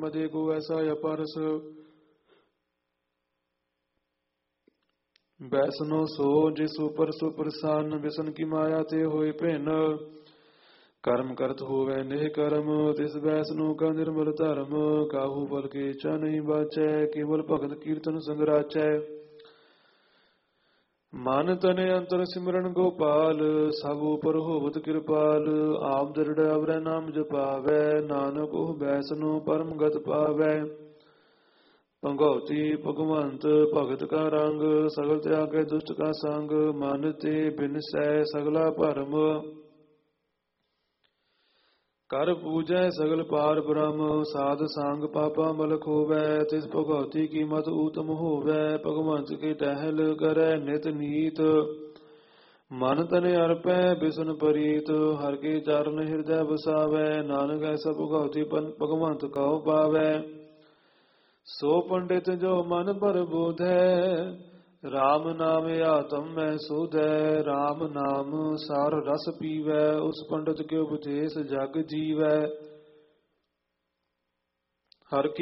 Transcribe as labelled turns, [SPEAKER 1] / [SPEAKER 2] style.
[SPEAKER 1] ਮਦੇ ਕੋ ਐਸਾ ਅਪਰਸ। ਬੈਸਨੋ ਸੋ ਜਿਸ ਉਪਰ ਸੋ ਪ੍ਰਸੰਨ, ਬਿਸਨ ਕੀ ਮਾਇਆ ਤੇ ਹੋਏ ਭਿੰਨ। ਕਰਮ ਕਰਤ ਹੋਵੇ ਨੇਹ ਕਰਮ, ਤਿਸ ਬੈਸਨੋ ਕਾ ਨਿਰਮਲ ਧਰਮ। ਕਾਹੂ ਬਲ ਕੇ ਚਾ ਨਹੀਂ ਬਾਚੈ, ਕੇਵਲ ਭਗਤ ਕੀਰਤਨ ਸੰਗ ਰਾਚੈ। ਮਨ ਤਨ ਅੰਤਰ ਸਿਮਰਨ ਗੋਪਾਲ, ਸਭ ਉਪਰ ਹੋਵਤ ਕਿਰਪਾਲ। ਆਪ ਦ੍ਰਿੜ ਅਵਰੈ ਨਾਮ ਜਪਾਵੈ, ਨਾਨਕ ਉਹ ਬੈਸਨੋ ਪਰਮ ਗਤ ਪਾਵੈ। ਭਗਉਤੀ ਭਗਵੰਤ ਭਗਤ ਕਾ ਰੰਗ, ਸਗਲ ਤਿਆਗੈ ਦੁਸ਼ਟ ਕਾ ਸੰਗ। ਮਨ ਤੇ ਬਿਨਸੈ ਸਗਲਾ ਭਰਮ, ਕਰ ਪੂਜੈ ਸਗਲ ਪਾਰ ਬ੍ਰਹਮ। ਸਾਧ ਸੰਗ ਪਾਪਾ ਮਲਕ ਹੋਵੈ, ਤਿਸ ਭਗਉਤੀ ਕੀ ਮਤ ਊਤਮ ਹੋਵੈ। ਭਗਵੰਤ ਕੇ ਟਹਿਲ ਕਰੈ ਨਿਤ ਨੀਤ, ਮਨ ਤਨ ਅਰਪੈ ਬਿਸਨ ਪ੍ਰੀਤ। ਹਰਿ ਕੇ ਚਰਨ ਹਿਰਦੈ ਵਸਾਵੈ, ਨਾਨਕ ਐਸਾ ਭਗਉਤੀ ਭਗਵੰਤ ਕਉ ਪਾਵੈ। ਸੋ ਪੰਡਿਤ ਜੋ ਮਨ ਭਰ ਬੋਧੈ, ਰਾਮ ਨਾਮ ਆਤਮ ਮੈਂ ਸੋਧੈ। ਰਾਮ ਨਾਮ ਸਾਰ ਰਸ ਪੀਵੈ, ਉਸ ਪੰਡਿਤ ਕੇ ਉਪਦੇਸ਼ ਜਗ ਜੀਵੈ। ਹਰਿ